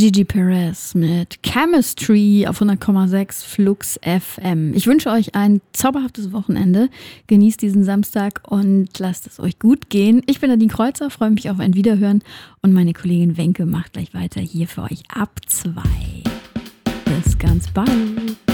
Gigi Perez mit Chemistry auf 100,6 Flux FM. Ich wünsche euch ein zauberhaftes Wochenende. Genießt diesen Samstag und lasst es euch gut gehen. Ich bin Nadine Kreuzer, freue mich auf ein Wiederhören und meine Kollegin Wenke macht gleich weiter hier für euch ab 2. Bis ganz bald.